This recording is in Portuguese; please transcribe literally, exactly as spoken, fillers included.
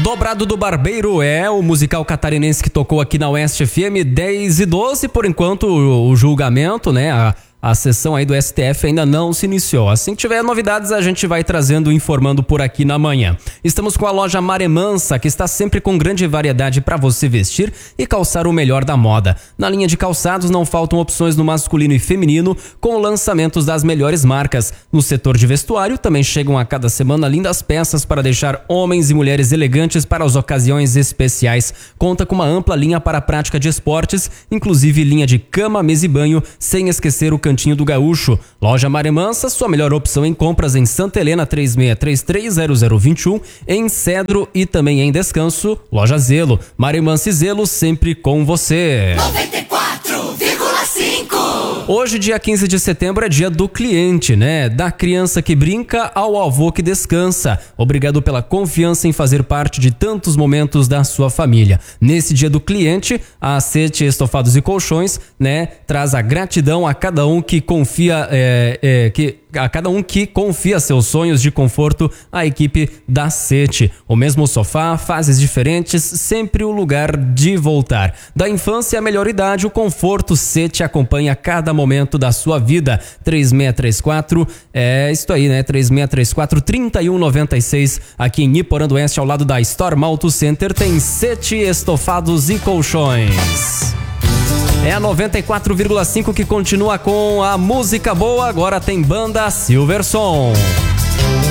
Dobrado do Barbeiro é o musical catarinense que tocou aqui na Oeste F M dez e doze. Por enquanto, o, o julgamento, né? A, a sessão aí do S T F ainda não se iniciou. Assim que tiver novidades, a gente vai trazendo, informando por aqui na manhã. Estamos com a loja Maremansa, que está sempre com grande variedade para você vestir e calçar o melhor da moda. Na linha de calçados não faltam opções no masculino e feminino, com lançamentos das melhores marcas. No setor de vestuário também chegam a cada semana lindas peças para deixar homens e mulheres elegantes para as ocasiões especiais. Conta com uma ampla linha para a prática de esportes, inclusive linha de cama, mesa e banho, sem esquecer o Cantinho do Gaúcho. Loja Maremansa, sua melhor opção em compras em Santa Helena, três seis três três zero zero dois um, em Cedro e também em Descanso. Loja Zelo. Maremansa e Zelo sempre com você. noventa e quatro vírgula cinco. Hoje, dia quinze de setembro, é dia do cliente, né? Da criança que brinca ao avô que descansa. Obrigado pela confiança em fazer parte de tantos momentos da sua família. Nesse dia do cliente, a Sete Estofados e Colchões, né, traz a gratidão a cada um que confia, é, é, que a cada um que confia seus sonhos de conforto à equipe da Sete. O mesmo sofá, fases diferentes, sempre o lugar de voltar. Da infância à melhor idade, o conforto Sete acompanha cada momento da sua vida. três seis três quatro, é isso aí, né? três seis três quatro, três um nove seis, aqui em Iporã do Oeste, ao lado da Storm Auto Center, tem Sete Estofados e Colchões. É a noventa e quatro vírgula cinco que continua com a música boa, agora tem banda Silverson.